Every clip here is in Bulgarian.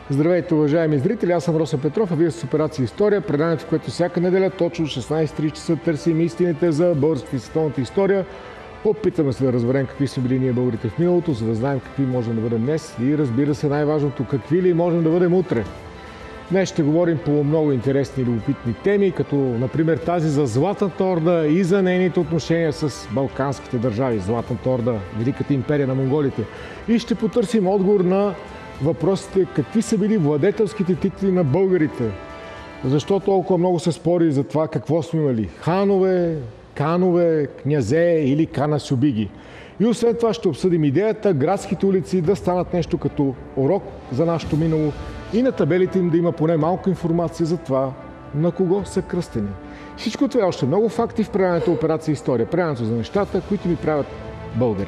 Здравейте, уважаеми зрители, аз съм Росен Петров, а вие с Операция История, преданието, в което всяка неделя точно 16:30 часа търсим истините за българската и световната история. Опитаме се да разберем какви са били ние българите в миналото, за да знаем какви можем да бъдем днес и, разбира се, най-важното, какви ли можем да бъдем утре. Днес ще говорим по много интересни и любопитни теми, като например тази за Златната Орда и за нейните отношения с балканските държави. Златната Орда, Великата империя на монголите. И ще потърсим отговор на въпросите какви са били владетелските титли на българите. Защо толкова много се спори за това какво сме имали? Ханове, канове, князе или канасюбиги. И освен това ще обсъдим идеята градските улици да станат нещо като урок за нашето минало и на табелите им да има поне малко информация за това на кого са кръстени. Всичко това е още много факти в преданието Операция История. Преданието за нещата, които ни правят българи.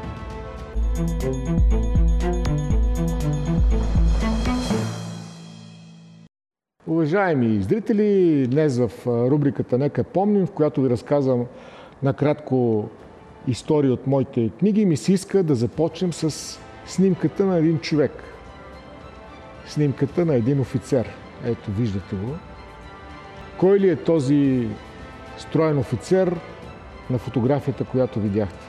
Уважаеми зрители, днес в рубриката "Нека помним", в която ви разказвам накратко истории от моите книги, ми се иска да започнем с снимката на един човек. Снимката на един офицер. Ето, виждате го. Кой ли е този строен офицер на фотографията, която видяхте?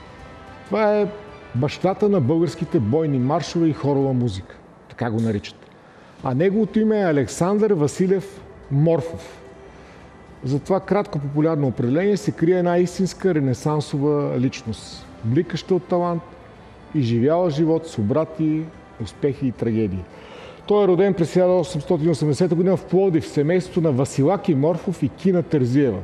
Това е бащата на българските бойни маршове и хорова музика. Така го наричат. А неговото име е Александър Василев Морфов. За това кратко популярно определение се крие една истинска ренесансова личност. Бликаща от талант, изживяла живот с обрати, успехи и трагедии. Той е роден през 1880 година в Пловдив, в семейството на Василаки Морфов и Кина Терзиева.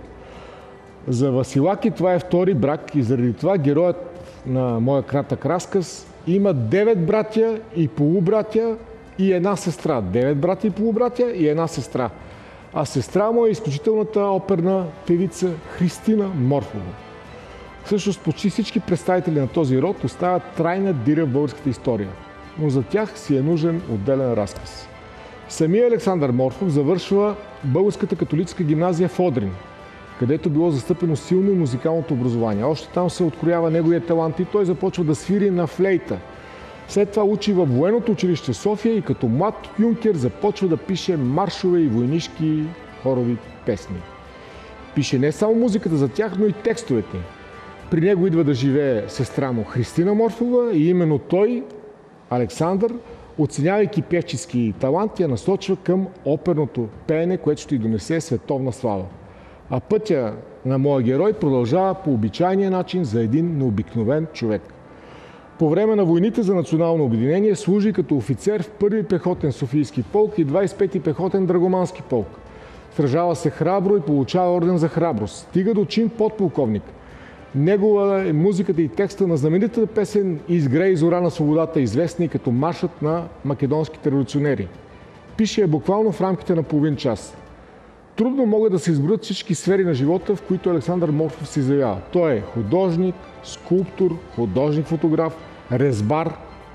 За Василаки това е втори брак и заради това героят на моя кратък разказ има 9 братя и полубратя и една сестра. 9 братя и полубратя и една сестра. А сестра му е изключителната оперна певица Христина Морфова. Всъщност почти всички представители на този род остават трайна диря в българската история, но за тях си е нужен отделен разказ. Самия Александър Морфов завършва Българската католическа гимназия в Одрин, където било застъпено силно и музикалното образование. Още там се откроява неговия талант и той започва да свири на флейта. След това учи във военното училище в София и като млад юнкер започва да пише маршове и войнишки хорови песни. Пише не само музиката за тях, но и текстовете. При него идва да живее сестра му Христина Морфова и именно той, Александър, оценявайки певчески талант, я насочва към оперното пеене, което ще й донесе световна слава. А пътя на моя герой продължава по обичайния начин за един необикновен човек. По време на войните за национално обединение служи като офицер в първи пехотен Софийски полк и 25-ти пехотен Драгомански полк. Сражава се храбро и получава орден за храброст. Стига до чин подполковник. Негова е музиката и текста на знаменитата песен "Изгрей зора на свободата", известна и като маршът на македонските революционери. Пише я буквално в рамките на половин час. Трудно могат да се изброят всички сфери на живота, в които Александър Морфов се изявява. Той е художник, скулптор, художник-фотограф, резбар,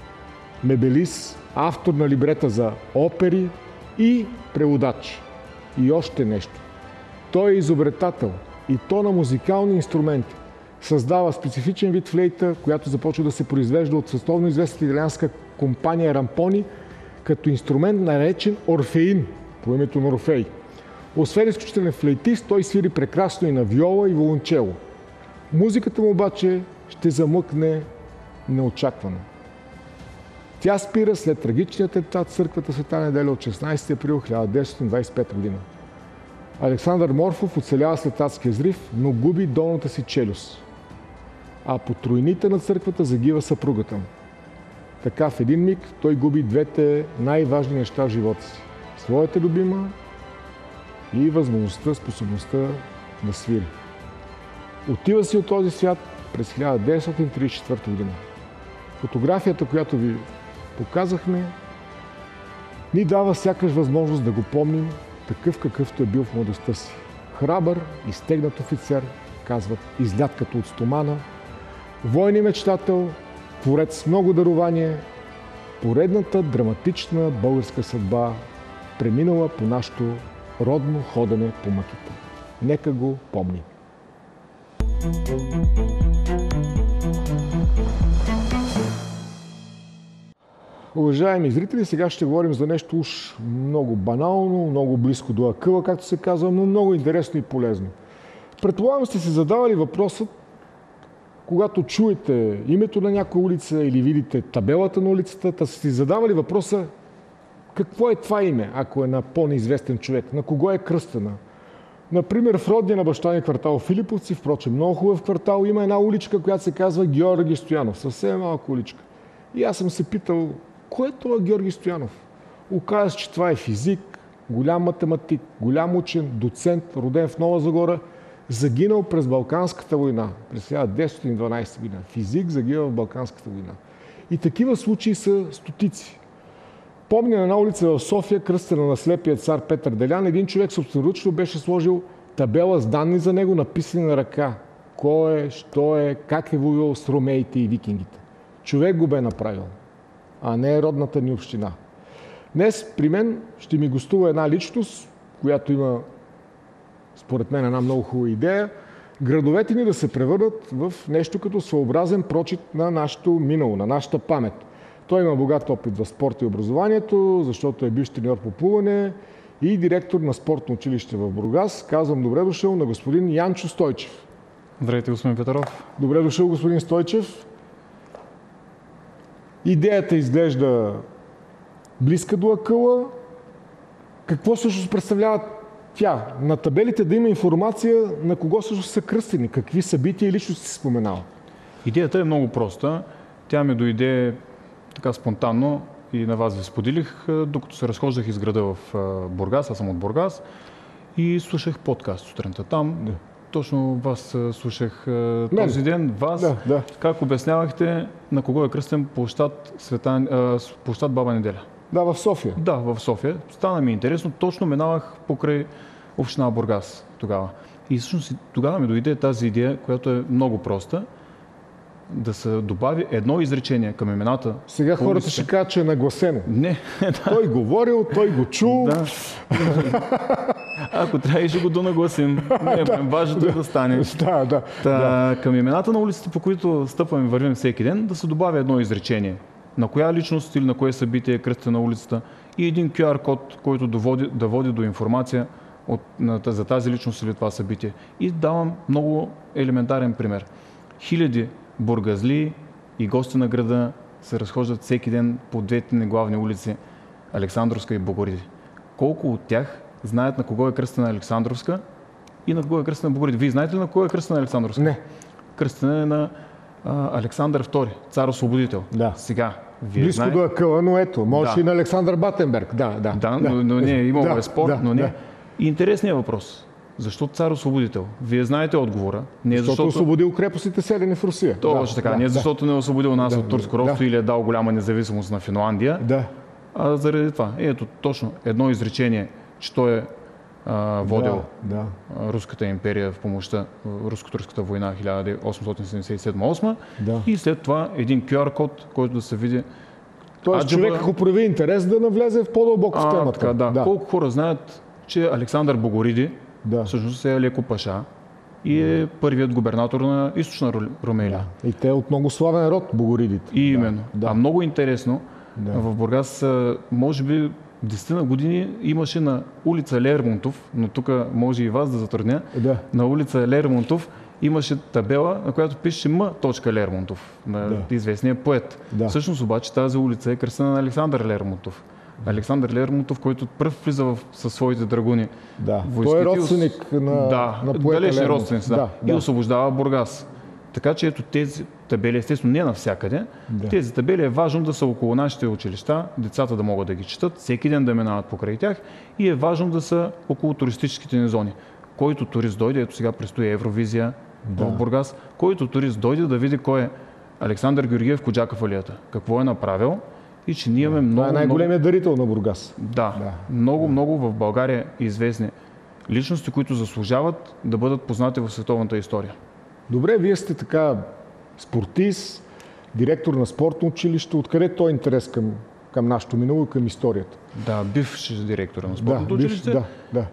мебелист, автор на либрета за опери и преводач. И още нещо. Той е изобретател и то на музикални инструменти. Създава специфичен вид флейта, която започва да се произвежда от световно известната италианска компания Рампони, като инструмент наречен орфеин, по името на Орфей. Освен изключителен флейтист, той свири прекрасно и на виола и виолончело. Музиката му обаче ще замлъкне неочаквано. Тя спира след трагичния атентат в църквата Света Неделя от 16 април 1925 година. Александър Морфов оцелява след адския взрив, но губи долната си челюст. А по тройните на църквата загива съпругата му. Така в един миг той губи двете най-важни неща в живота си. Своята любима и възможността, способността да свири. Отива си от този свят през 1934 година. Фотографията, която ви показахме, ни дава сякаш възможност да го помним такъв какъвто е бил в младостта си. Храбър и стегнат офицер, казват, излят като от стомана, воен и мечтател, творец с много дарование, поредната драматична българска съдба, преминала по нашето родно ходене по мъките. Нека го помним. Уважаеми зрители, сега ще говорим за нещо уж много банално, много близко до акъла, както се казва, но много интересно и полезно. Предполагам сте си задавали въпросът, когато чуете името на някоя улица или видите табелата на улицата, да сте си задавали въпроса какво е това име, ако е на по-неизвестен човек, на кого е кръстена. Например, в родния на баща ни квартал Филиповци, впрочем много хубав квартал, има една уличка, която се казва Георги Стоянов, съвсем малка уличка. И аз съм се питал, кой е това Георги Стоянов? Оказва се, че това е физик, голям математик, голям учен, доцент, роден в Нова Загора, загинал през Балканската война, през 1912 година. Физик загинал в Балканската война. И такива случаи са стотици. Помня на една улица в София, кръстена на слепия цар Петър Делян, един човек собственоръчно беше сложил табела с данни за него, написани на ръка. Кой е, що е, как е воювал с ромеите и викингите. Човек го бе направил, а не родната ни община. Днес при мен ще ми гостува една личност, която има, според мен, една много хубава идея. Градовете ни да се превърнат в нещо като своеобразен прочит на нашето минало, на нашата памет. Той има богат опит в спорта и образованието, защото е бивш треньор по плуване и директор на спортно училище в Бургас. Казвам добре дошъл на господин Янчо Стойчев. Здравейте, господин Петров. Добре дошъл, господин Стойчев. Идеята изглежда близка до акъла. Какво всъщност представлява тя? На табелите да има информация на кого всъщност са кръстени, какви събития и личности си споменал. Идеята е много проста. Тя ми дойде така спонтанно и на вас ви споделих, докато се разхождах из града в Бургас, аз съм от Бургас, и слушах подкаст сутринта там. Да. Точно вас слушах този ден, вас, как обяснявахте на кого е кръстен площад Баба Неделя. Да, в София. Да, в София. Стана ми интересно, точно минавах покрай община Бургас тогава. И всъщност тогава ми дойде тази идея, която е много проста, да се добави едно изречение към имената. Сега хората ще кажат, че е нагласено. Не. Той говорил, той го чул. Да. Ако трябва, ще го донагласим. Важното е да стане. Към имената на улиците, по които стъпваме и вървим всеки ден, да се добави едно изречение. На коя личност или на кое събитие е кръстена на улицата и един QR код, който да води до информация за тази личност или това събитие. И давам много елементарен пример. Хиляди бургазли и гости на града се разхождат всеки ден по двете главни улици Александровска и Богориди. Колко от тях знаят на кого е кръстена Александровска и на кого е кръстена Богориди? Вие знаете ли на кого е кръстена Александровска? Не. Кръстена е на Александър II, цар-освободител. Да. Сега, вие близко знаете... до акъла, но ето, може и на Александър Батенберг. Но не, имало спор, но не. И интересният въпрос. Защо цар-освободител? Вие знаете отговора. Не защото освободил крепостите селени в Русия. Точно така. Не защото не е освободил нас от турско робство или е дал голяма независимост на Финландия, а заради това. Ето точно едно изречение, че той е водил Руската империя в помощта, Руско-турската война 1877-8 и след това един QR код, който да се види. Тоест човек, ако прояви интерес, да навлезе в по-дълбоко в темата. Така. Колко хора знаят, че Александър Богориди всъщност е леко паша и е първият губернатор на източна Румелия. И те от много славен род, Богоридите. И именно. А много интересно, в Бургас, може би 10 на години имаше на улица Лермонтов, но тук може и вас да затрудня, на улица Лермонтов имаше табела, на която пише М. Лермонтов, на известния поет. Всъщност обаче тази улица е кръстена на Александър Лермонтов. Александър Лермонтов, който пръв влиза със своите драгуни войските. Той е родственик на поета далечни Лермонтов. родственици, и освобождава Бургас. Така че ето тези табели, естествено не навсякъде, тези табели е важно да са около нашите училища, децата да могат да ги четат, всеки ден да минават покрай тях и е важно да са около туристическите ни зони. Който турист дойде, ето сега предстои Евровизия в Бургас, който турист дойде да види кой е Александър Георгиев Коджаков Алията, какво е направил и че ние имаме много... Това е най-големият дарител на Бургас. Много в България известни личности, които заслужават да бъдат познати в световната история. Добре, вие сте така спортист, директор на спортно училище. Откъде той е интерес към нашето минало и към историята? Да, бивш директор на спортното училище.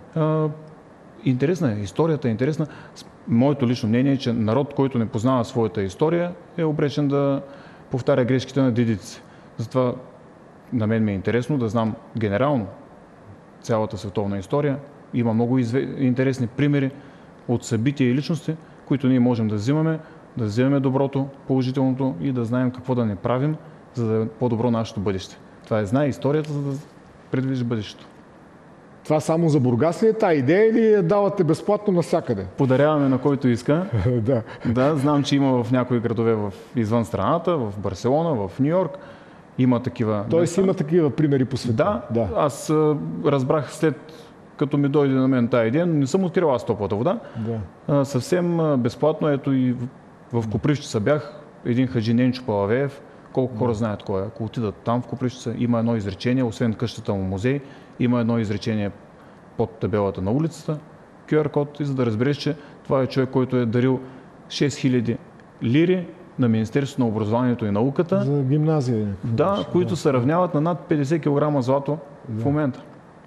Интересна е, историята е интересна. Моето лично мнение е, че народ, който не познава своята история, е обречен да повтаря грешките на дедиците. Затова на мен ми е интересно да знам генерално цялата световна история. Има много интересни примери от събития и личности, които ние можем да вземем доброто, положителното и да знаем какво да не правим, за да е по-добро нашето бъдеще. Това знае историята, за да предвижда бъдещето. Това само за Бургас ли е тази идея или я давате безплатно навсякъде? Подаряваме на който иска. Да. Да, знам, че има в някои градове извън страната, в Барселона, в Ню Йорк. Има такива. Тоест има такива примери по света. Да. Аз разбрах след като ми дойде на мен тази идея, но не съм открил аз топлата вода. Да. Съвсем безплатно, ето и в Копривщица бях, един хаджи Ненчо Палавеев. Колко хора знаят кой е? Ако отидат там в Копривщица, има едно изречение, освен къщата му музей, има едно изречение под табелата на улицата, QR код, и за да разбереш, че това е човек, който е дарил 6000 лири на Министерството на образованието и науката. За гимназия. Да, които се равняват на над 50 кг злато в момента.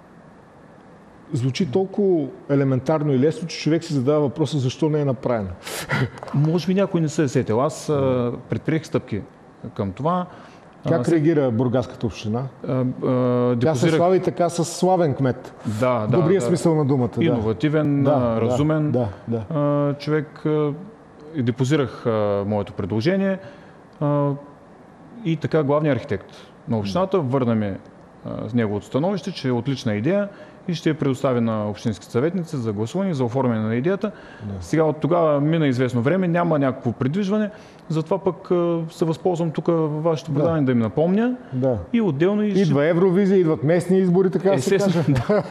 Звучи толкова елементарно и лесно, че човек си задава въпроса защо не е направено. Може би някой не се е сетил. Аз предприех стъпки към това. Как реагира бургаската община? Тя се слави така с славен кмет. Да, добрия смисъл на думата. Иновативен, разумен човек. Депозирах моето предложение и така главният архитект на общината върна ми с неговото становище, че е отлична идея и ще я предостави на общинските съветници за гласуване, за оформяне на идеята. Сега от тогава мина известно време, няма някакво придвижване, затова пък се възползвам тук във вашето предаване да им напомня. И отделно... Идва Евровизия, идват местни избори, така да се каже.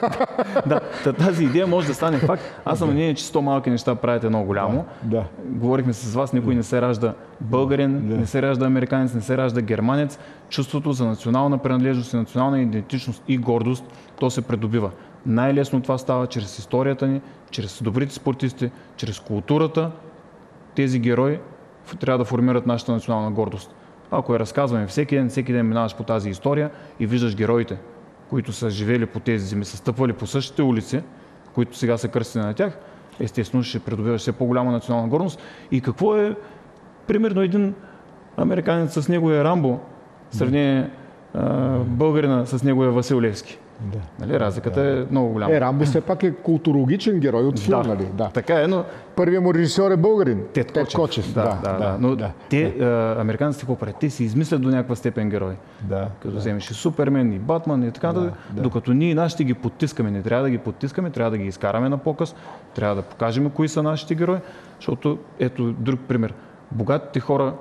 Тази идея може да стане факт. Аз съм мнение, че 100 малки неща правят едно голямо. Говорихме с вас, никой не се ражда българин, не се ражда американец, не се ражда германец. Чувството за национална принадлежност и национална идентичност и гордост, то се придобива. Най-лесно това става чрез историята ни, чрез добрите спортисти, чрез културата. Тези герои трябва да формират нашата национална гордост. Ако я разказваме всеки ден минаваш по тази история и виждаш героите, които са живели по тези земи, са стъпвали по същите улици, които сега са кръстени на тях, естествено ще придобиваш все по-голяма национална гордост. И какво е, примерно, един американец с неговия Рамбо, в сравнение българина с неговия Васил Левски? Нали, разликата е много голяма. Рамбо все пак е културологичен герой от филм, нали? Така е, но... Първият му режисьор е българин. Тед Кочев. Но те, американците, какво правят? Те си измислят до някаква степен герои. Като вземеш и Супермен, и Батман, и така нататък. Докато ние нашите ги потискаме. Не трябва да ги потискаме, трябва да ги изкараме на показ, трябва да покажем кои са нашите герои, защото ето друг пример. Богатите хора,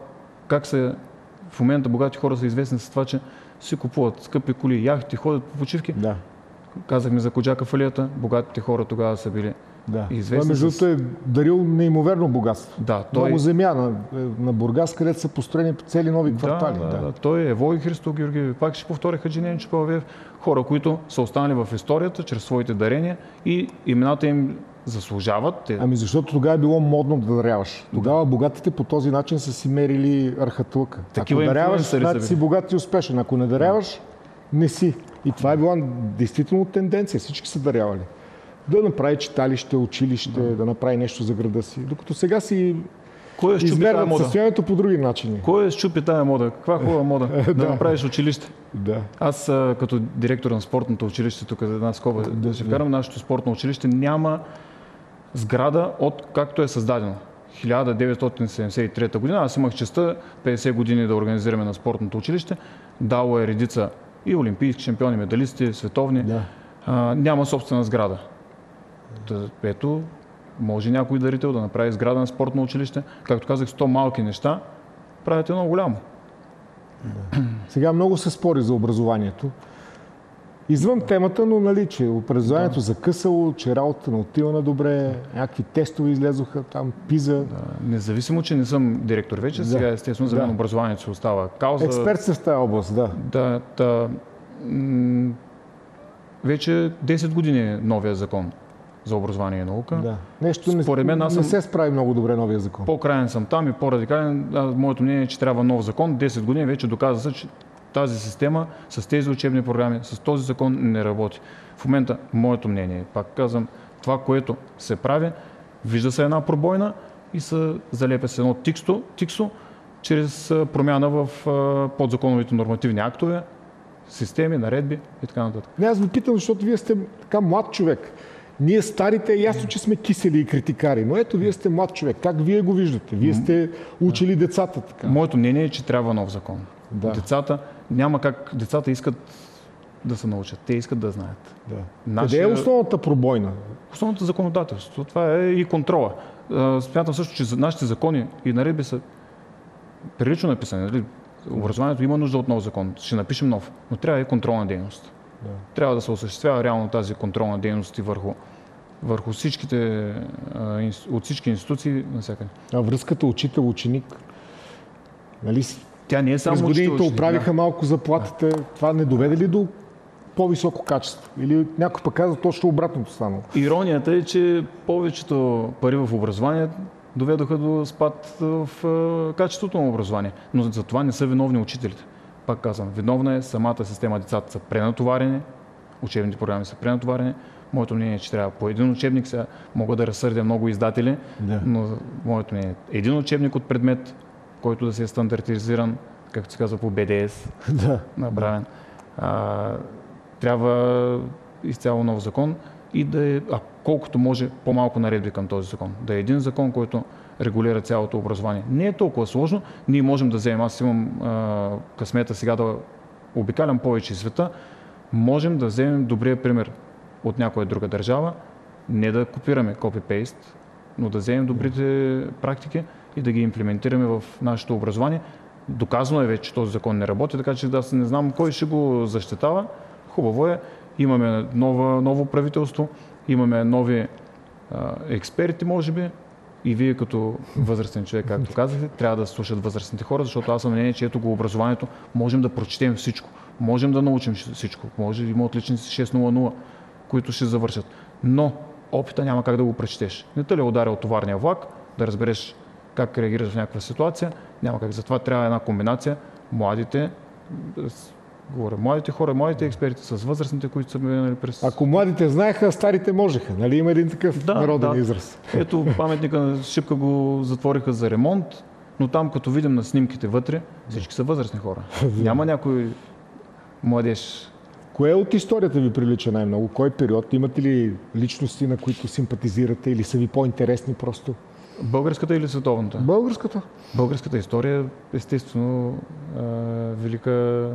в момента богати хора са известни с това, че си купуват скъпи коли, яхти, ходят по почивки. Казахме за Коджака Фалията, богатите хора тогава са били известни. Между другото е дарил неимоверно богатство. Много земя на Бургас, където са построени цели нови квартали. Той е Евой Христо Георгиев, пак ще повторя хаджи Ненчо Палавеев, хора, които са останали в историята чрез своите дарения и имената им заслужават. Защото тогава е било модно да даряваш. Тогава богатите по този начин са си мерили архатлъка. Ако даряваш, значи си богат и успешен. Ако не даряваш, не си. И това е била действително тенденция. Всички са дарявали. Да направи читалище, училище, да направи нещо за града си. Докато сега си измерват състоянието по други начини. Кой щупи тая мода? Каква хубава мода? Да направиш училище. Аз като директор на спортното училище, тук една скоба, да ще вкарам, нашето спортно училище няма сграда от както е създадено. 1973 година. Аз имах честта 50 години да организираме на спортното училище. Дало е редица и олимпийски шампиони, медалисти, световни. Няма собствена сграда. Ето, може някой дарител да направи сграда на спортно училище. Както казах, 100 малки неща правят едно голямо. Сега много се спори за образованието. Извън темата, но нали, че образованието закъсало, че работата не отива на добре, някакви тестове излезоха там, ПИЗа. Независимо, че не съм директор вече, сега естествено за мен образованието се остава кауза. Експерт се в тази област, вече 10 години е новия закон за образование и наука. Нещо според мен не се справи много добре новия закон. По-краен съм там и по-радикален. Моето мнение е, че трябва нов закон. 10 години вече доказа се, че тази система с тези учебни програми, с този закон не работи. В момента, моето мнение, пак казвам, това, което се прави, вижда се една пробойна и се залепя с едно тиксо, чрез промяна в подзаконовите нормативни актове, системи, наредби и така нататък. Не, аз ви питам, защото вие сте така млад човек. Ние старите е ясно, че сме кисели и критикари, но ето вие сте млад човек. Как вие го виждате? Вие сте учили децата така. Моето мнение е, че трябва нов закон. Да. Децата, няма как, децата искат да се научат, те искат да знаят. Да. Къде е основната пробойна? Основното законодателство, това е и контрола. Смятам също, че нашите закони и наредби са прилично написани. Нали? Образованието има нужда от нов закон, ще напишем нов, но трябва и контролна дейност. Да. Трябва да се осъществява реално тази контролна дейност и върху всичките, от всички институции навсякъде. А връзката учител-ученик, нали? Тя не е само през годините оправиха малко заплатите. Това не доведе ли до по-високо качество? Или някой пък казва точно обратното станало? Иронията е, че повечето пари в образование доведоха до спад в качеството на образование. Но за това не са виновни учителите. Пак казвам, виновна е самата система. Децата са пренатоварени, учебните програми са пренатоварени. Моето мнение е, че трябва по един учебник, сега мога да разсърдя много издатели, но моето мнение е един учебник от предмет, който да се е стандартизиран, както се казва по БДС, направен. Трябва изцяло нов закон и да е, колкото може, по-малко наредби към този закон. Да е един закон, който регулира цялото образование. Не е толкова сложно. Ние можем да вземем, аз имам късмета сега да обикалям повече света, можем да вземем добрия пример от някоя друга държава, не да копираме копи-пейст, но да вземем добрите практики и да ги имплементираме в нашето образование. Доказано е вече, че този закон не работи, така че аз не знам кой ще го защитава. Хубаво е, имаме ново правителство, имаме нови експерти, може би, и вие като възрастен човек, както казахте, трябва да слушат възрастните хора, защото аз съм мнение, че ето го образованието, можем да прочетем всичко, можем да научим всичко, може да има отличници 6.00, които ще завършат, но опита няма как да го прочетеш. Не те ли е ударил товарния влак, да разбереш как реагираш в някаква ситуация, няма как. Затова трябва една комбинация, младите хора, младите експерти с възрастните, които са минали през... Ако младите знаеха, старите можеха. Нали има един такъв народен израз? Ето, паметника на Шипка го затвориха за ремонт, но там, като видим на снимките вътре, всички са възрастни хора. Няма някой младеж. Кое от историята ви прилича най-много? Кой период? Имате ли личности, на които симпатизирате или са ви по-интересни просто? Българската или световната? Българската. Българската история, естествено, велика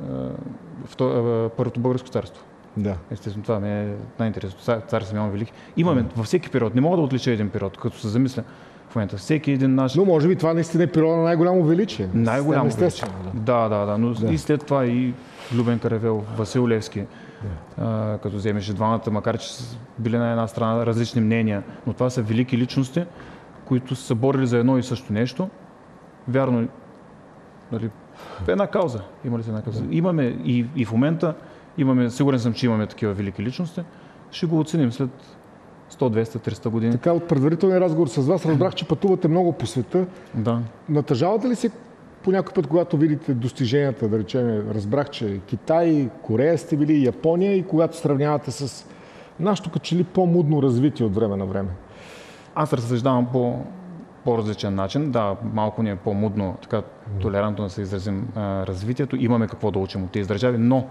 Първото българско царство. Да. Естествено, това ми е най-интересно. Цар Симеон Велики. Имаме във всеки период. Не мога да отлича един период, като се замисля в момента. Всеки един наш... Но може би това наистина е период на най-голямо величие. Най-голямо величие. Да. Но и след това и Любен Каравелов, Васил Левски, като вземеше двамата, макар че са били на една страна различни мнения, но това са велики личности, които са борили за едно и също нещо. Вярно, нали, една кауза. Има ли се една кауза? Имаме и в момента, сигурен съм, че имаме такива велики личности. Ще го оценим след 100, 200, 300 години. Така, от предварителния разговор с вас разбрах, че пътувате много по света. Да. Натъжавате ли се по някой път, когато видите достиженията, да речем, разбрах, че Китай, Корея сте били, Япония, и когато сравнявате с нашето като че ли по-мудно развитие от време на време? Аз разсъждавам по-различен начин. Да, малко ни е по-мудно, така толерантно да се изразим развитието. Имаме какво да учим от тези държави, но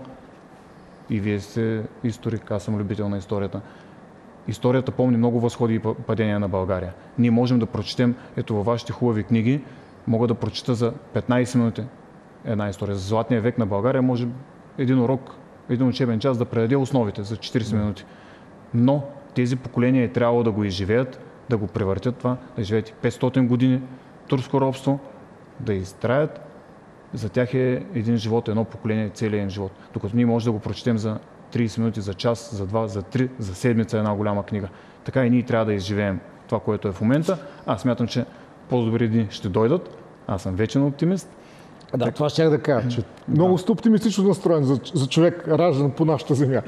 и вие сте историк, аз съм любител на историята. Историята помни много възходи и падения на България. Ние можем да прочетем, ето във вашите хубави книги, мога да прочета за 15 минути една история. За Златния век на България може един урок, един учебен час да предаде основите за 40 минути. Но тези поколения е трябвало да го изживеят, да го превъртят това, да живеят 500 години турско робство, да изтраят. За тях е един живот, едно поколение, целият живот. Докато ние може да го прочетем за 30 минути, за час, за 2, за 3, за седмица една голяма книга. Така и ние трябва да изживеем това, което е в момента. Аз смятам, че по-добри дни ще дойдат. Аз съм вечен оптимист. Да, това щях да кажа, че много сте оптимистично настроен за човек, раждан по нашата земя.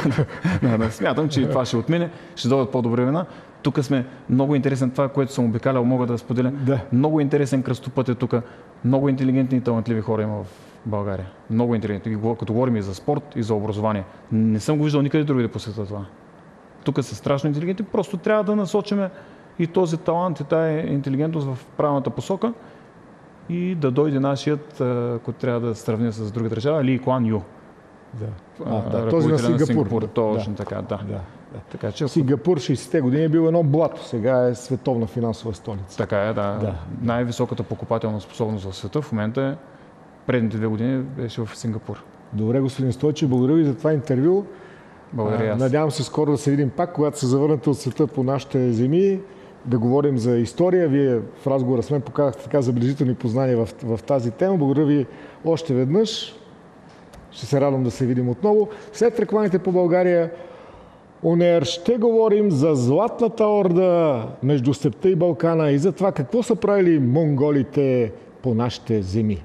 Да, смятам, че това ще отмине, ще дойдат по-добри времена. Тук сме много интересен, това, което съм обикалял, мога да споделя. Да. Много интересен кръстопът е тук. Много интелигентни и талантливи хора има в България. Много интелигентни. Като говорим и за спорт, и за образование. Не съм го виждал никъде други да посетя това. Тук са страшно интелигентни, просто трябва да насочиме и този талант, и тая интелигентност в правилната посока и да дойде нашият, който трябва да сравня с друга държава, Ли Куан Ю. Този на Сингапур. Точно така, да. Така, че... Сингапур 60-те години е бил едно блато, сега е световна финансова столица. Така е, да. Най-високата покупателна способност в света в момента е предните 2 години беше в Сингапур. Добре, господин Стойчев, благодаря ви за това интервю. Благодаря аз. Надявам се скоро да се видим пак, когато се завърнете от света по нашите земи, да говорим за история. Вие в разговора с мен показахте така забележителни познания в тази тема. Благодаря ви още веднъж. Ще се радвам да се видим отново. След рекламите по България On Air ще говорим за Златната орда между Степта и Балкана и за това какво са правили монголите по нашите земи.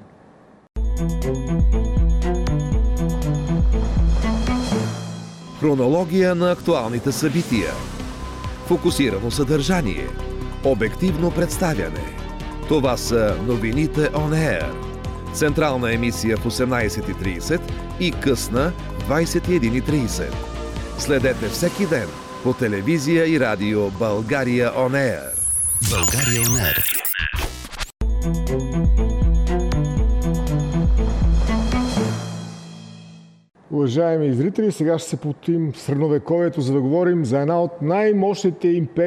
Хронология на актуалните събития. Фокусирано съдържание. Обективно представяне. Това са новините On Air. Централна емисия в 18:30 и късна в 21:30. Следете всеки ден по телевизия и радио България On Air. България On Air. Уважаеми зрители, сега ще се потим в средновековието, за да говорим за една от най-мощните империи